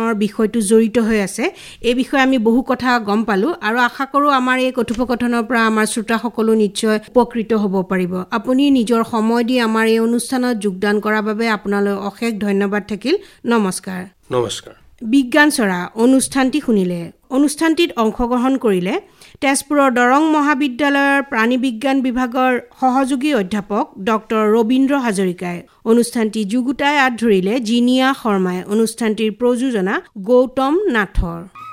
কথোপকথনৰ বিষয়টো জড়িত হৈ আছে এই বিষয়ে আমি বহু কথা গম পালো আৰু আশা কৰো আমাৰ এই কথোপকথনৰ পৰা আমাৰ শ্ৰোতাসকলো নিশ্চয় উপকৃত হ'ব পাৰিব আপুনি নিজৰ সময় দি আমাৰ এই অনুষ্ঠানত যোগদান কৰাৰ বাবে আপোনালৈ অশেষ ধন্যবাদ থাকিল নমস্কাৰ নমস্কাৰ বিজ্ঞান চৰা অনুষ্ঠানটি শুনিলে অনুষ্ঠানটিত অংশগ্ৰহণ কৰিলে তেজপুৰৰ দৰং মহাবিদ্যালয়ৰ প্ৰাণী বিজ্ঞান বিভাগৰ সহযোগী অধ্যাপক ডক্টৰ ৰবীন্দ্ৰ হাজৰিকাই অনুষ্ঠানটি যুগুতাই আঁত ধৰিলে জিনিয়া শৰ্মাই অনুষ্ঠানটিৰ প্ৰযোজনা গৌতম নাথৰ